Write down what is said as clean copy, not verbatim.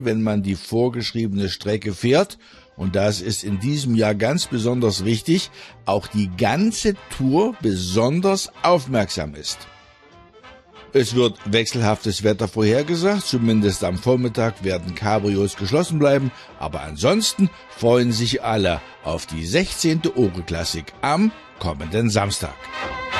wenn man die vorgeschriebene Strecke fährt, und das ist in diesem Jahr ganz besonders wichtig, auch die ganze Tour besonders aufmerksam ist. Es wird wechselhaftes Wetter vorhergesagt, zumindest am Vormittag werden Cabrios geschlossen bleiben, aber ansonsten freuen sich alle auf die 16. Ore-Klassik am kommenden Samstag.